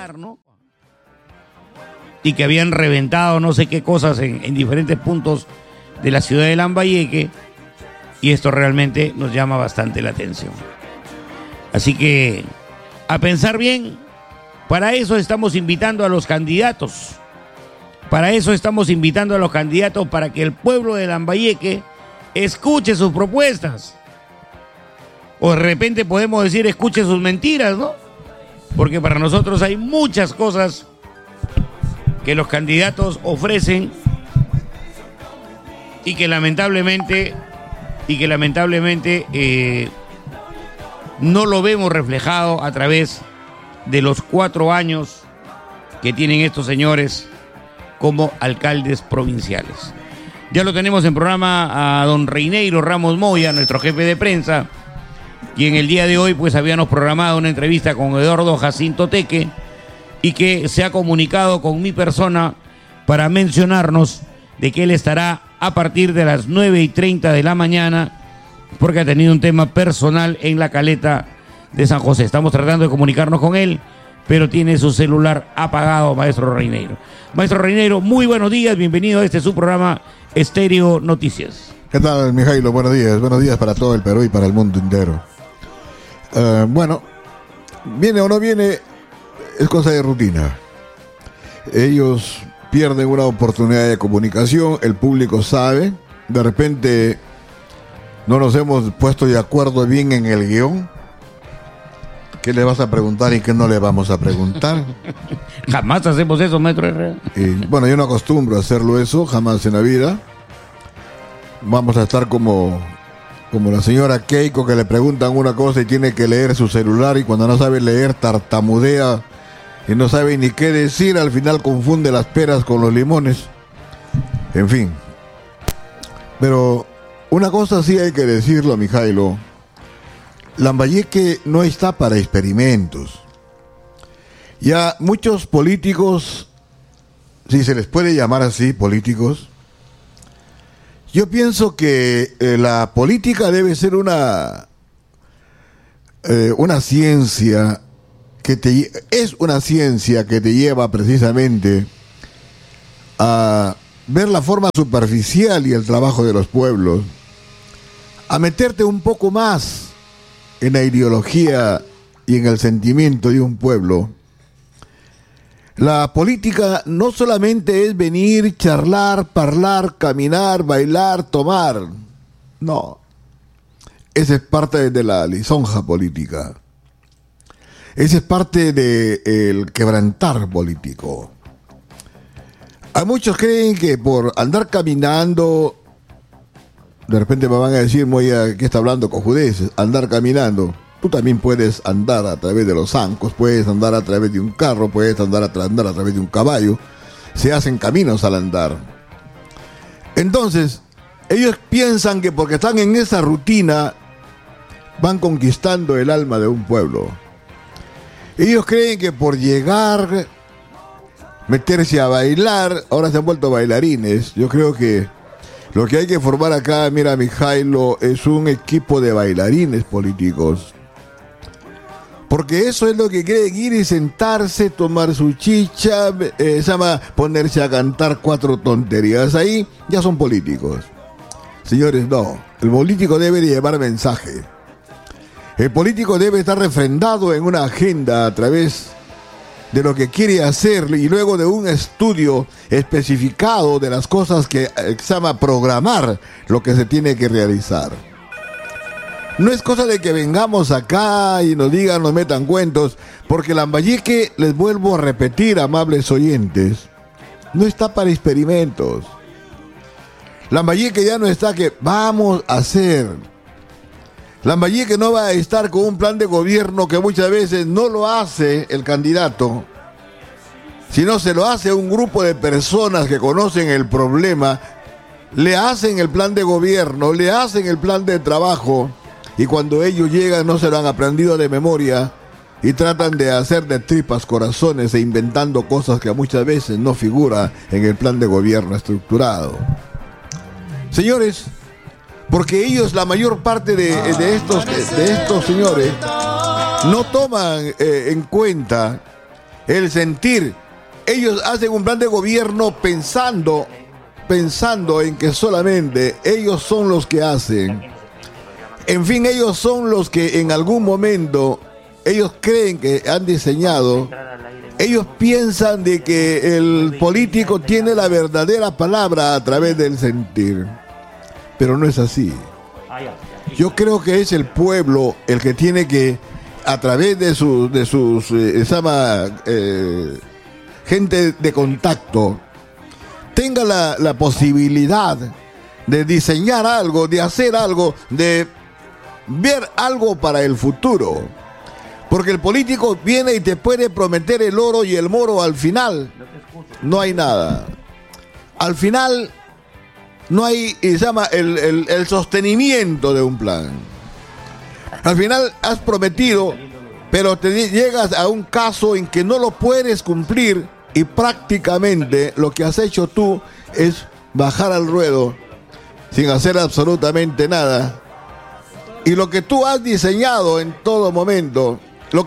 ¿no? Y que habían reventado no sé qué cosas en diferentes puntos de la ciudad de Lambayeque, y esto realmente nos llama bastante la atención. Así que, a pensar bien, para eso estamos invitando a los candidatos. Para eso estamos invitando a los candidatos, para que el pueblo de Lambayeque escuche sus propuestas. O de repente podemos decir, escuche sus mentiras, ¿no? Porque para nosotros hay muchas cosas que los candidatos ofrecen y que lamentablemente no lo vemos reflejado a través de los 4 años que tienen estos señores como alcaldes provinciales. Ya lo tenemos en programa a don Reineiro Ramos Moya, nuestro jefe de prensa, y en el día de hoy pues habíamos programado una entrevista con Eduardo Jacinto Teque, y que se ha comunicado con mi persona para mencionarnos de que él estará a partir de las 9:30 de la mañana, porque ha tenido un tema personal en la Caleta de San José. Estamos tratando de comunicarnos con él, pero tiene su celular apagado, maestro Reineiro. Maestro Reineiro, muy buenos días, bienvenido a este su programa Estéreo Noticias. ¿Qué tal, Mijailo? Buenos días para todo el Perú y para el mundo entero. Bueno, viene o no viene, es cosa de rutina. Ellos pierden una oportunidad de comunicación, el público sabe, de repente no nos hemos puesto de acuerdo bien en el guión. ¿Qué le vas a preguntar y qué no le vamos a preguntar? Jamás hacemos eso, maestro Herrera. Bueno, yo no acostumbro a hacerlo eso, jamás en la vida. Vamos a estar como la señora Keiko, que le preguntan una cosa y tiene que leer su celular, y cuando no sabe leer tartamudea y no sabe ni qué decir, al final confunde las peras con los limones. En fin. Pero una cosa sí hay que decirlo, Mijailo. Lambayeque no está para experimentos. Ya muchos políticos, si se les puede llamar así, políticos, yo pienso que la política debe ser una ciencia es una ciencia que te lleva precisamente a ver la forma superficial y el trabajo de los pueblos, a meterte un poco más en la ideología y en el sentimiento de un pueblo. La política no solamente es venir, charlar, parlar, caminar, bailar, tomar. No. Esa es parte de la lisonja política. Esa es parte del quebrantar político. Hay muchos creen que por andar caminando, de repente me van a decir, ¿qué está hablando cojudeces? Andar caminando. Tú también puedes andar a través de los zancos, puedes andar a través de un carro, puedes andar a través de un caballo. Se hacen caminos al andar. Entonces, ellos piensan que porque están en esa rutina, van conquistando el alma de un pueblo. Ellos creen que por llegar, meterse a bailar, ahora se han vuelto bailarines. Yo creo que lo que hay que formar acá, mira, Mijailo, es un equipo de bailarines políticos. Porque eso es lo que quieren, ir y sentarse, tomar su chicha, ponerse a cantar 4 tonterías. Ahí ya son políticos. Señores, no. El político debe llevar mensaje. El político debe estar refrendado en una agenda a través de lo que quiere hacer, y luego de un estudio especificado de las cosas que se llama programar lo que se tiene que realizar. No es cosa de que vengamos acá y nos digan, nos metan cuentos, porque Lambayeque, les vuelvo a repetir, amables oyentes, no está para experimentos. Lambayeque ya no está que vamos a hacer. Lambayeque no va a estar con un plan de gobierno que muchas veces no lo hace el candidato, sino se lo hace a un grupo de personas que conocen el problema, le hacen el plan de gobierno, le hacen el plan de trabajo, y cuando ellos llegan no se lo han aprendido de memoria y tratan de hacer de tripas corazones e inventando cosas que muchas veces no figuran en el plan de gobierno estructurado. Señores, porque ellos, la mayor parte de estos señores, no toman en cuenta el sentir. Ellos hacen un plan de gobierno pensando en que solamente ellos son los que hacen. En fin, ellos son los que en algún momento ellos creen que han diseñado. Ellos piensan de que el político tiene la verdadera palabra a través del sentir. Pero no es así. Yo creo que es el pueblo el que tiene que, a través de sus gente de contacto, tenga la posibilidad de diseñar algo, de hacer algo, de ver algo para el futuro. Porque el político viene y te puede prometer el oro y el moro, al final no hay nada. Al final no hay, el sostenimiento de un plan. Al final has prometido, pero te llegas a un caso en que no lo puedes cumplir y prácticamente lo que has hecho tú es bajar al ruedo sin hacer absolutamente nada. Y lo que tú has diseñado en todo momento,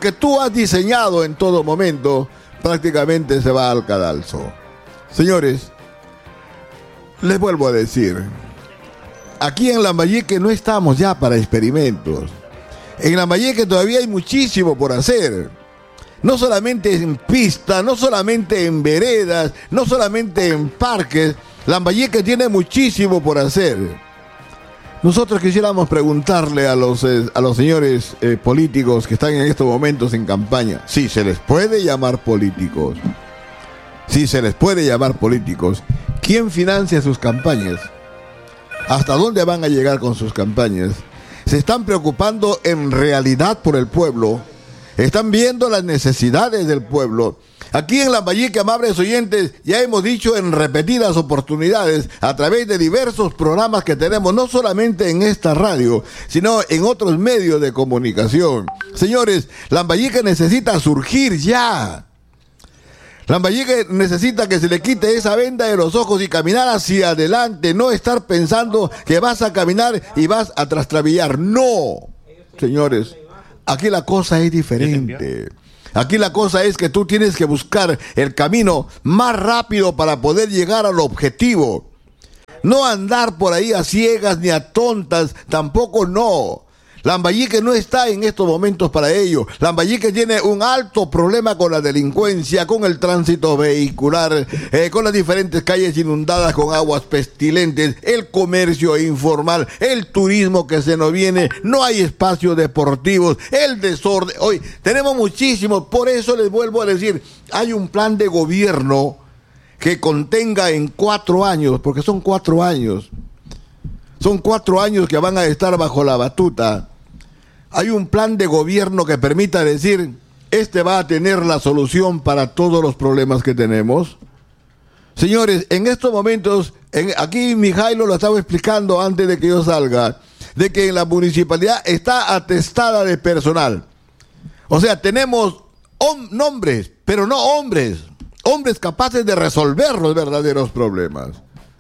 prácticamente se va al cadalso. Señores, les vuelvo a decir, aquí en Lambayeque no estamos ya para experimentos. En Lambayeque todavía hay muchísimo por hacer. No solamente en pistas, no solamente en veredas, no solamente en parques. Lambayeque tiene muchísimo por hacer. Nosotros quisiéramos preguntarle a los señores políticos que están en estos momentos en campaña, si se les puede llamar políticos, ¿quién financia sus campañas? ¿Hasta dónde van a llegar con sus campañas? ¿Se están preocupando en realidad por el pueblo? ¿Están viendo las necesidades del pueblo? Aquí en Lambayeque, amables oyentes, ya hemos dicho en repetidas oportunidades, a través de diversos programas que tenemos, no solamente en esta radio, sino en otros medios de comunicación. Señores, Lambayeque necesita surgir ya. Lambayeque necesita que se le quite esa venda de los ojos y caminar hacia adelante, no estar pensando que vas a caminar y vas a trastrabillar. No, señores, aquí la cosa es diferente. Aquí la cosa es que tú tienes que buscar el camino más rápido para poder llegar al objetivo. No andar por ahí a ciegas ni a tontas, tampoco no. Lambayeque no está en estos momentos para ello. Lambayeque tiene un alto problema con la delincuencia, con el tránsito vehicular, con las diferentes calles inundadas con aguas pestilentes, el comercio informal, el turismo que se nos viene, no hay espacios deportivos, el desorden. Hoy tenemos muchísimo, por eso les vuelvo a decir, hay un plan de gobierno que contenga en 4 años, porque son 4 años. Son 4 años que van a estar bajo la batuta. Hay un plan de gobierno que permita decir, este va a tener la solución para todos los problemas que tenemos. Señores, en estos momentos, aquí Mijailo lo estaba explicando antes de que yo salga, de que en la municipalidad está atestada de personal. O sea, tenemos nombres, pero no hombres capaces de resolver los verdaderos problemas.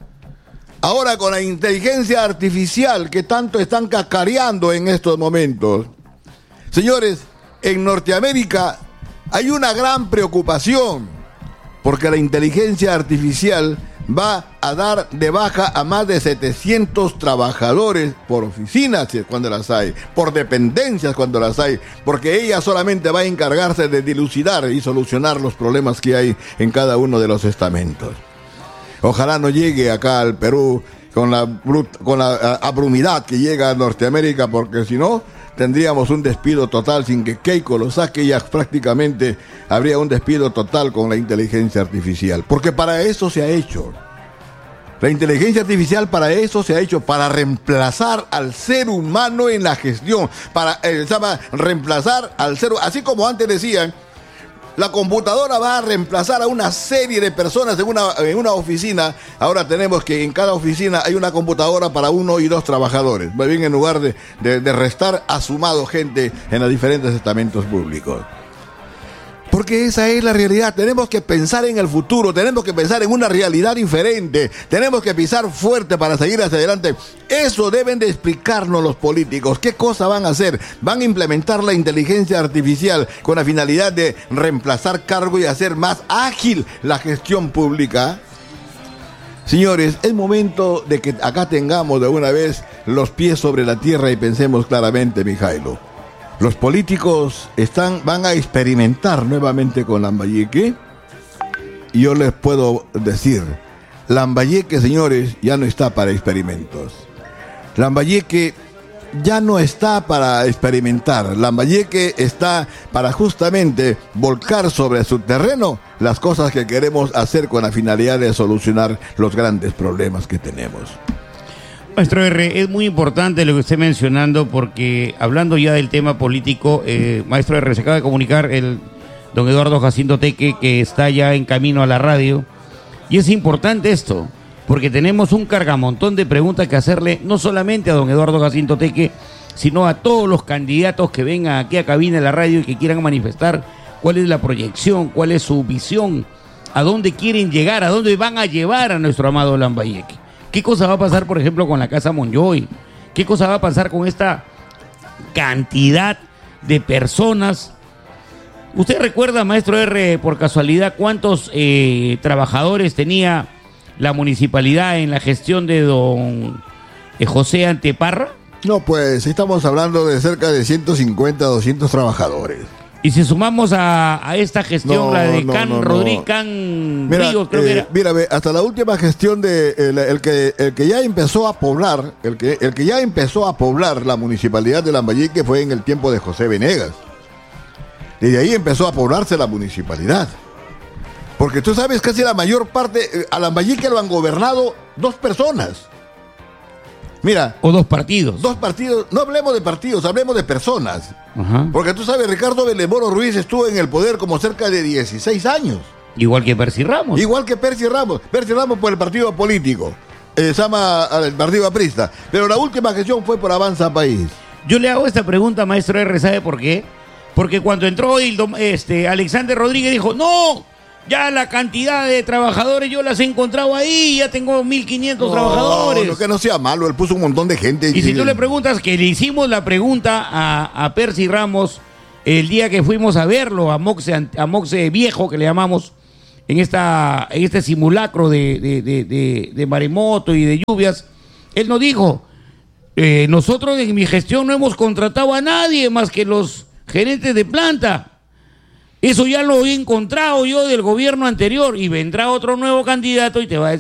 Ahora con la inteligencia artificial que tanto están cacareando en estos momentos. Señores, en Norteamérica hay una gran preocupación porque la inteligencia artificial va a dar de baja a más de 700 trabajadores por oficinas cuando las hay, por dependencias cuando las hay, porque ella solamente va a encargarse de dilucidar y solucionar los problemas que hay en cada uno de los estamentos. Ojalá no llegue acá al Perú con la abrumidad que llega a Norteamérica, porque si no, tendríamos un despido total sin que Keiko lo saque, ya prácticamente habría un despido total con la inteligencia artificial. Porque para eso se ha hecho. La inteligencia artificial para eso se ha hecho, para reemplazar al ser humano en la gestión, para reemplazar al ser, así como antes decían, la computadora va a reemplazar a una serie de personas en una oficina. Ahora tenemos que en cada oficina hay una computadora para 1 y 2 trabajadores. Más bien en lugar de restar, ha sumado gente en los diferentes estamentos públicos. Porque esa es la realidad. Tenemos que pensar en el futuro, tenemos que pensar en una realidad diferente, tenemos que pisar fuerte para seguir hacia adelante. Eso deben de explicarnos los políticos. ¿Qué cosa van a hacer? ¿Van a implementar la inteligencia artificial con la finalidad de reemplazar cargos y hacer más ágil la gestión pública? Señores, es momento de que acá tengamos de una vez los pies sobre la tierra y pensemos claramente, Mijailo. Los políticos van a experimentar nuevamente con Lambayeque. Y yo les puedo decir, Lambayeque, señores, ya no está para experimentos. Lambayeque ya no está para experimentar. Lambayeque está para justamente volcar sobre su terreno las cosas que queremos hacer con la finalidad de solucionar los grandes problemas que tenemos. Maestro R, es muy importante lo que esté mencionando porque hablando ya del tema político, Maestro R, se acaba de comunicar el don Eduardo Jacinto Teque que está ya en camino a la radio y es importante esto porque tenemos un cargamontón de preguntas que hacerle no solamente a don Eduardo Jacinto Teque sino a todos los candidatos que vengan aquí a cabina de la radio y que quieran manifestar cuál es la proyección, cuál es su visión, a dónde quieren llegar, a dónde van a llevar a nuestro amado Lambayeque. ¿Qué cosa va a pasar, por ejemplo, con la Casa Monjoy? ¿Qué cosa va a pasar con esta cantidad de personas? ¿Usted recuerda, maestro R, por casualidad, cuántos trabajadores tenía la municipalidad en la gestión de don José Anteparra? No, pues estamos hablando de cerca de 150, 200 trabajadores. Y si sumamos a esta gestión, la de Rodríguez Ríos, creo que era. Mira, hasta la última gestión de el que ya empezó a poblar, el que ya empezó a poblar la municipalidad de Lambayeque fue en el tiempo de José Venegas. Desde ahí empezó a poblarse la municipalidad. Porque tú sabes, casi la mayor parte, a Lambayeque lo han gobernado 2 personas. Mira. O 2 partidos. 2 partidos. No hablemos de partidos, hablemos de personas. Ajá. Porque tú sabes, Ricardo Belemoro Ruiz estuvo en el poder como cerca de 16 años. Igual que Percy Ramos. Igual que Percy Ramos. Percy Ramos por el partido político. Sama al partido aprista. Pero la última gestión fue por Avanza País. Yo le hago esta pregunta, maestro R, ¿sabe por qué? Porque cuando entró Alexander Rodríguez dijo, no, ya la cantidad de trabajadores yo las he encontrado ahí, ya tengo 1.500 trabajadores. No, que no sea malo, él puso un montón de gente. Y si tú le preguntas, que le hicimos la pregunta a Percy Ramos el día que fuimos a verlo, a Moxe Viejo, que le llamamos, en este simulacro de maremoto y de lluvias, él nos dijo, nosotros en mi gestión no hemos contratado a nadie más que los gerentes de planta. Eso ya lo he encontrado yo del gobierno anterior y vendrá otro nuevo candidato y te va a decir